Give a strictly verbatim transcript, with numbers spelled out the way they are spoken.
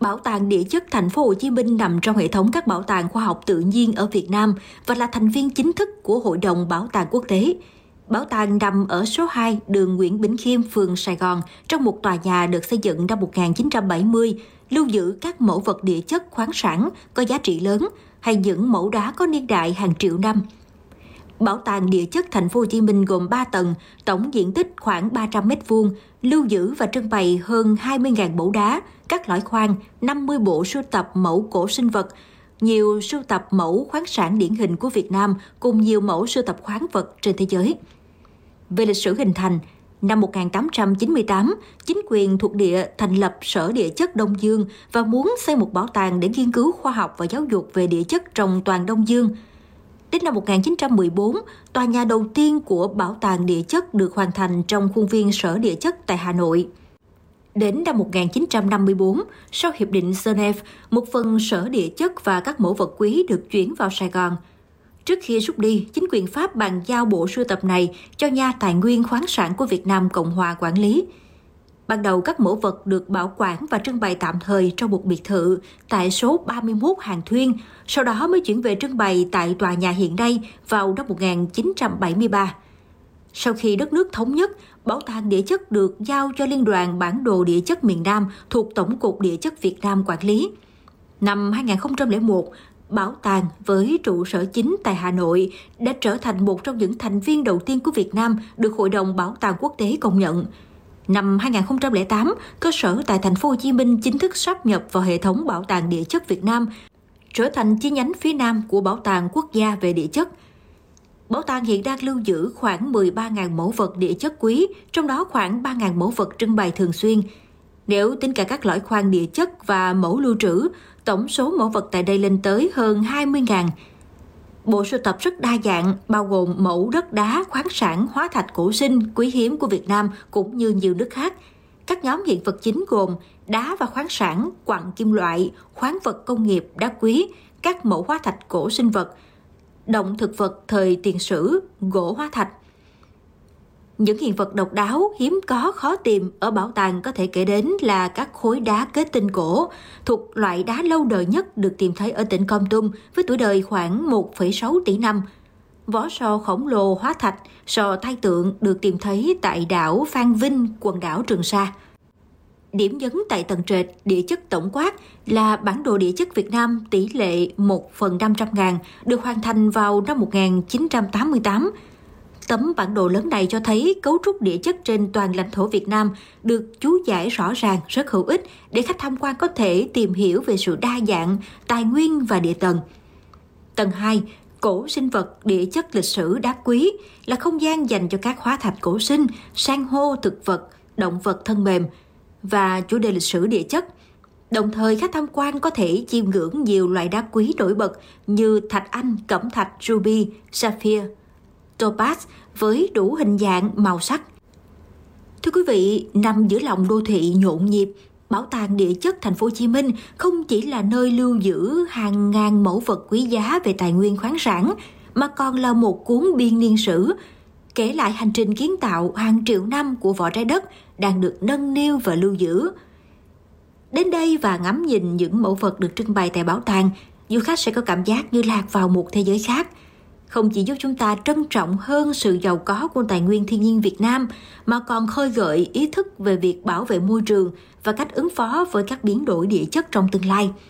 Bảo tàng Địa chất Thành phố Hồ Chí Minh nằm trong hệ thống các bảo tàng khoa học tự nhiên ở Việt Nam và là thành viên chính thức của Hội đồng Bảo tàng Quốc tế. Bảo tàng nằm ở số hai đường Nguyễn Bỉnh Khiêm, phường Sài Gòn, trong một tòa nhà được xây dựng năm một nghìn chín trăm bảy mươi, lưu giữ các mẫu vật địa chất khoáng sản có giá trị lớn hay những mẫu đá có niên đại hàng triệu năm. Bảo tàng Địa chất Thành phố Hồ Chí Minh gồm ba tầng, tổng diện tích khoảng ba trăm mét vuông, lưu giữ và trưng bày hơn hai mươi nghìn mẫu đá, các lõi khoan, năm mươi bộ sưu tập mẫu cổ sinh vật, nhiều sưu tập mẫu khoáng sản điển hình của Việt Nam cùng nhiều mẫu sưu tập khoáng vật trên thế giới. Về lịch sử hình thành, năm một nghìn tám trăm chín mươi tám, chính quyền thuộc địa thành lập Sở Địa chất Đông Dương và muốn xây một bảo tàng để nghiên cứu khoa học và giáo dục về địa chất trong toàn Đông Dương. Đến năm một nghìn chín trăm mười bốn, tòa nhà đầu tiên của Bảo tàng Địa chất được hoàn thành trong khuôn viên Sở Địa chất tại Hà Nội. Đến năm một nghìn chín trăm năm mươi tư, sau Hiệp định Geneva, một phần Sở Địa chất và các mẫu vật quý được chuyển vào Sài Gòn. Trước khi rút đi, chính quyền Pháp bàn giao bộ sưu tập này cho Nhà Tài nguyên khoáng sản của Việt Nam Cộng hòa quản lý. Ban đầu các mẫu vật được bảo quản và trưng bày tạm thời trong một biệt thự tại số ba mươi mốt Hàng Thuyên, sau đó mới chuyển về trưng bày tại tòa nhà hiện nay vào năm một nghìn chín trăm bảy mươi ba. Sau khi đất nước thống nhất, Bảo tàng Địa chất được giao cho Liên đoàn Bản đồ Địa chất miền Nam thuộc Tổng cục Địa chất Việt Nam quản lý. Năm hai nghìn không trăm lẻ một, Bảo tàng với trụ sở chính tại Hà Nội đã trở thành một trong những thành viên đầu tiên của Việt Nam được Hội đồng Bảo tàng Quốc tế công nhận. Năm hai nghìn không trăm lẻ tám, cơ sở tại Thành phố Hồ Chí Minh chính thức sáp nhập vào hệ thống Bảo tàng Địa chất Việt Nam, trở thành chi nhánh phía Nam của Bảo tàng Quốc gia về địa chất. Bảo tàng hiện đang lưu giữ khoảng mười ba nghìn mẫu vật địa chất quý, trong đó khoảng ba nghìn mẫu vật trưng bày thường xuyên. Nếu tính cả các lõi khoan địa chất và mẫu lưu trữ, tổng số mẫu vật tại đây lên tới hơn hai mươi nghìn. Bộ sưu tập rất đa dạng, bao gồm mẫu đất đá, khoáng sản, hóa thạch cổ sinh, quý hiếm của Việt Nam cũng như nhiều nước khác. Các nhóm hiện vật chính gồm đá và khoáng sản, quặng kim loại, khoáng vật công nghiệp, đá quý, các mẫu hóa thạch cổ sinh vật, động thực vật thời tiền sử, gỗ hóa thạch. Những hiện vật độc đáo, hiếm có, khó tìm ở bảo tàng có thể kể đến là các khối đá kết tinh cổ, thuộc loại đá lâu đời nhất được tìm thấy ở tỉnh Kon Tum với tuổi đời khoảng một phẩy sáu tỷ năm. Vỏ sò khổng lồ hóa thạch, sò thai tượng được tìm thấy tại đảo Phan Vinh, quần đảo Trường Sa. Điểm nhấn tại tầng trệt địa chất tổng quát là bản đồ địa chất Việt Nam tỷ lệ một phần năm trăm ngàn được hoàn thành vào năm một nghìn chín trăm tám mươi tám. Tấm bản đồ lớn này cho thấy cấu trúc địa chất trên toàn lãnh thổ Việt Nam được chú giải rõ ràng, rất hữu ích để khách tham quan có thể tìm hiểu về sự đa dạng, tài nguyên và địa tầng. Tầng hai, cổ sinh vật, địa chất lịch sử đá quý là không gian dành cho các hóa thạch cổ sinh, san hô, thực vật, động vật thân mềm và chủ đề lịch sử địa chất. Đồng thời, khách tham quan có thể chiêm ngưỡng nhiều loại đá quý nổi bật như thạch anh, cẩm thạch, ruby, sapphire, topaz với đủ hình dạng, màu sắc. Thưa quý vị, nằm giữa lòng đô thị nhộn nhịp, Bảo tàng Địa chất Thành phố Hồ Chí Minh không chỉ là nơi lưu giữ hàng ngàn mẫu vật quý giá về tài nguyên khoáng sản, mà còn là một cuốn biên niên sử, kể lại hành trình kiến tạo hàng triệu năm của vỏ trái đất đang được nâng niu và lưu giữ. Đến đây và ngắm nhìn những mẫu vật được trưng bày tại bảo tàng, du khách sẽ có cảm giác như lạc vào một thế giới khác. Không chỉ giúp chúng ta trân trọng hơn sự giàu có của tài nguyên thiên nhiên Việt Nam, mà còn khơi gợi ý thức về việc bảo vệ môi trường và cách ứng phó với các biến đổi địa chất trong tương lai.